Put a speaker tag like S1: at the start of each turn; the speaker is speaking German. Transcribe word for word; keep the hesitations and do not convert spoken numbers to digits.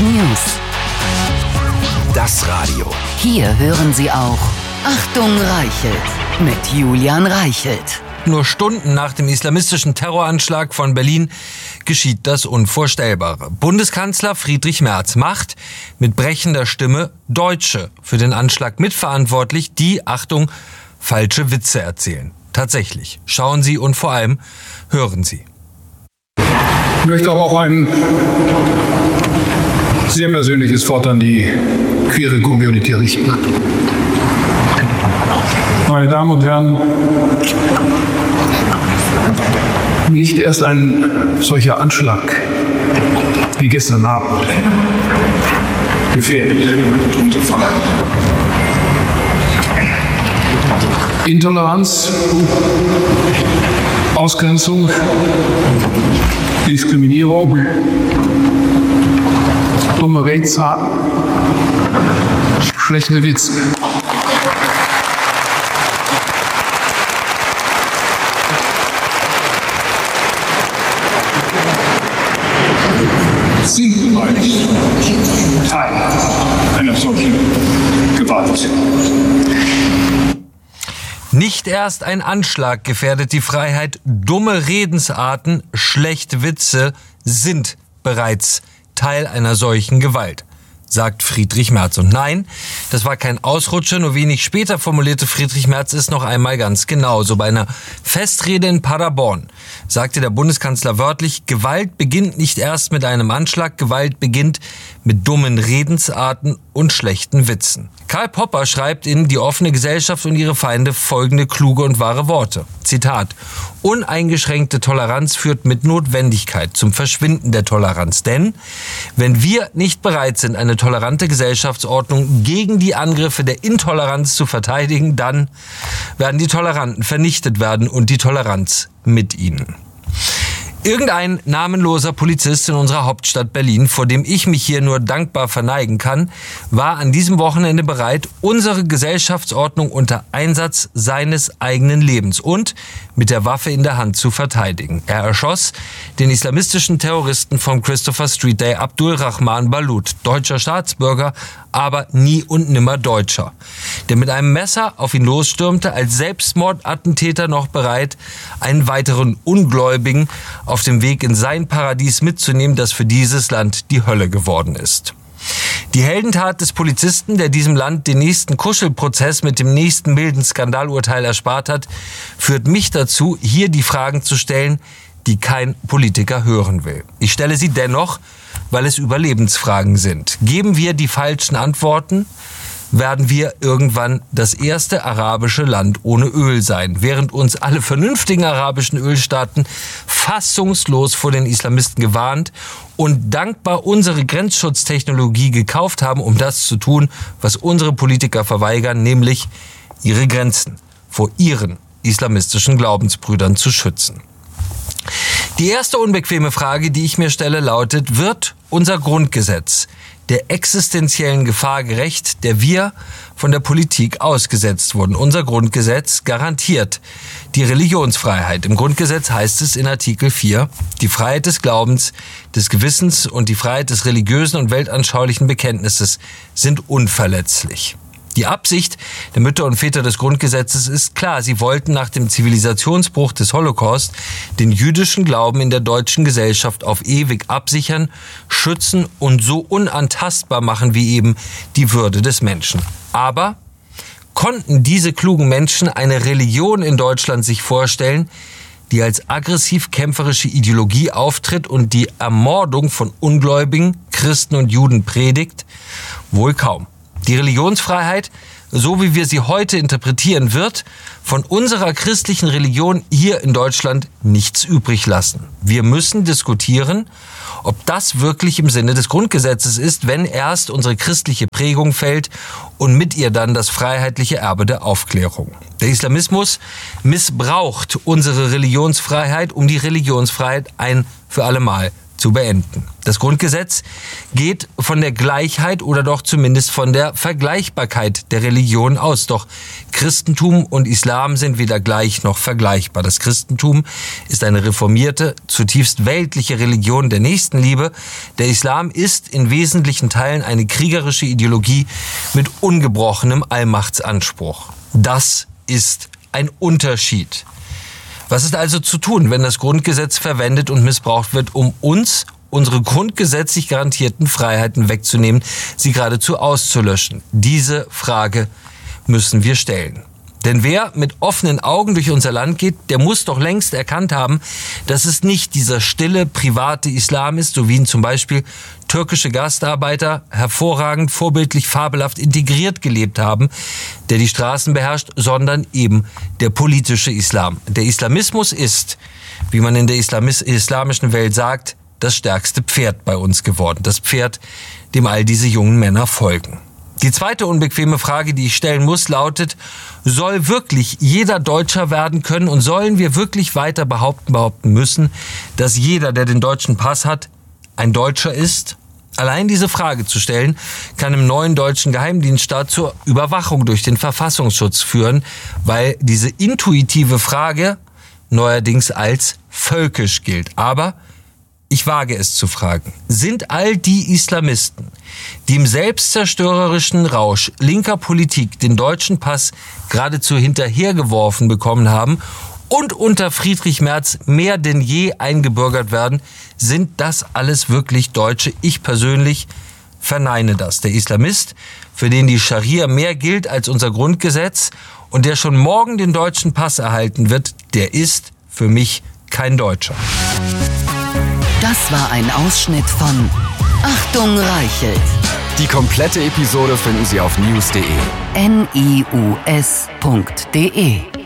S1: News.
S2: Das Radio.
S1: Hier hören Sie auch Achtung Reichelt mit Julian Reichelt.
S3: Nur Stunden nach dem islamistischen Terroranschlag von Berlin geschieht das Unvorstellbare. Bundeskanzler Friedrich Merz macht mit brechender Stimme Deutsche für den Anschlag mitverantwortlich, die, Achtung, falsche Witze erzählen. Tatsächlich. Schauen Sie und vor allem hören Sie.
S4: Ich möchte aber auch ein sehr persönliches Wort an die queere Community richten. Meine Damen und Herren, nicht erst ein solcher Anschlag wie gestern Abend gefährdet Intoleranz, Ausgrenzung, Diskriminierung, dumme Redensarten, schlechte Witze. Sind eigentlich Teil einer solchen Gewalt.
S3: Nicht erst ein Anschlag gefährdet die Freiheit, dumme Redensarten, schlechte Witze sind bereits Teil einer solchen Gewalt, sagt Friedrich Merz. Und nein, das war kein Ausrutscher, nur wenig später formulierte Friedrich Merz es noch einmal ganz genau. So bei einer Festrede in Paderborn sagte der Bundeskanzler wörtlich, Gewalt beginnt nicht erst mit einem Anschlag, Gewalt beginnt mit dummen Redensarten und schlechten Witzen. Karl Popper schreibt in Die offene Gesellschaft und ihre Feinde folgende kluge und wahre Worte. Zitat: Uneingeschränkte Toleranz führt mit Notwendigkeit zum Verschwinden der Toleranz. Denn wenn wir nicht bereit sind, eine tolerante Gesellschaftsordnung gegen die Angriffe der Intoleranz zu verteidigen, dann werden die Toleranten vernichtet werden und die Toleranz mit ihnen. Irgendein namenloser Polizist in unserer Hauptstadt Berlin, vor dem ich mich hier nur dankbar verneigen kann, war an diesem Wochenende bereit, unsere Gesellschaftsordnung unter Einsatz seines eigenen Lebens und mit der Waffe in der Hand zu verteidigen. Er erschoss den islamistischen Terroristen vom Christopher Street Day Abdul Rahman Balut, deutscher Staatsbürger, aber nie und nimmer Deutscher, der mit einem Messer auf ihn losstürmte, als Selbstmordattentäter noch bereit, einen weiteren Ungläubigen auf dem Weg in sein Paradies mitzunehmen, das für dieses Land die Hölle geworden ist. Die Heldentat des Polizisten, der diesem Land den nächsten Kuschelprozess mit dem nächsten milden Skandalurteil erspart hat, führt mich dazu, hier die Fragen zu stellen, die kein Politiker hören will. Ich stelle sie dennoch, weil es Überlebensfragen sind. Geben wir die falschen Antworten, werden wir irgendwann das erste arabische Land ohne Öl sein, während uns alle vernünftigen arabischen Ölstaaten fassungslos vor den Islamisten gewarnt und dankbar unsere Grenzschutztechnologie gekauft haben, um das zu tun, was unsere Politiker verweigern, nämlich ihre Grenzen vor ihren islamistischen Glaubensbrüdern zu schützen. Die erste unbequeme Frage, die ich mir stelle, lautet: Wird unser Grundgesetz der existenziellen Gefahr gerecht, der wir von der Politik ausgesetzt wurden? Unser Grundgesetz garantiert die Religionsfreiheit. Im Grundgesetz heißt es in Artikel vier, die Freiheit des Glaubens, des Gewissens und die Freiheit des religiösen und weltanschaulichen Bekenntnisses sind unverletzlich. Die Absicht der Mütter und Väter des Grundgesetzes ist klar. Sie wollten nach dem Zivilisationsbruch des Holocaust den jüdischen Glauben in der deutschen Gesellschaft auf ewig absichern, schützen und so unantastbar machen wie eben die Würde des Menschen. Aber konnten diese klugen Menschen eine Religion in Deutschland sich vorstellen, die als aggressiv-kämpferische Ideologie auftritt und die Ermordung von Ungläubigen, Christen und Juden predigt? Wohl kaum. Die Religionsfreiheit, so wie wir sie heute interpretieren, wird von unserer christlichen Religion hier in Deutschland nichts übrig lassen. Wir müssen diskutieren, ob das wirklich im Sinne des Grundgesetzes ist, wenn erst unsere christliche Prägung fällt und mit ihr dann das freiheitliche Erbe der Aufklärung. Der Islamismus missbraucht unsere Religionsfreiheit, um die Religionsfreiheit ein für alle Mal zu beenden. Das Grundgesetz geht von der Gleichheit oder doch zumindest von der Vergleichbarkeit der Religionen aus. Doch Christentum und Islam sind weder gleich noch vergleichbar. Das Christentum ist eine reformierte, zutiefst weltliche Religion der Nächstenliebe. Der Islam ist in wesentlichen Teilen eine kriegerische Ideologie mit ungebrochenem Allmachtsanspruch. Das ist ein Unterschied. Was ist also zu tun, wenn das Grundgesetz verwendet und missbraucht wird, um uns unsere grundgesetzlich garantierten Freiheiten wegzunehmen, sie geradezu auszulöschen? Diese Frage müssen wir stellen. Denn wer mit offenen Augen durch unser Land geht, der muss doch längst erkannt haben, dass es nicht dieser stille, private Islam ist, so wie ihn zum Beispiel türkische Gastarbeiter hervorragend, vorbildlich, fabelhaft integriert gelebt haben, der die Straßen beherrscht, sondern eben der politische Islam. Der Islamismus ist, wie man in der Islamis- islamischen Welt sagt, das stärkste Pferd bei uns geworden. Das Pferd, dem all diese jungen Männer folgen. Die zweite unbequeme Frage, die ich stellen muss, lautet: Soll wirklich jeder Deutscher werden können und sollen wir wirklich weiter behaupten, behaupten müssen, dass jeder, der den deutschen Pass hat, ein Deutscher ist? Allein diese Frage zu stellen, kann im neuen deutschen Geheimdienststaat zur Überwachung durch den Verfassungsschutz führen, weil diese intuitive Frage neuerdings als völkisch gilt. Aber ich wage es zu fragen: Sind all die Islamisten, die im selbstzerstörerischen Rausch linker Politik den deutschen Pass geradezu hinterhergeworfen bekommen haben und unter Friedrich Merz mehr denn je eingebürgert werden, sind das alles wirklich Deutsche? Ich persönlich verneine das. Der Islamist, für den die Scharia mehr gilt als unser Grundgesetz und der schon morgen den deutschen Pass erhalten wird, der ist für mich kein Deutscher.
S1: Das war ein Ausschnitt von Achtung Reichelt.
S2: Die komplette Episode finden Sie auf news punkt de.
S1: N I U S punkt de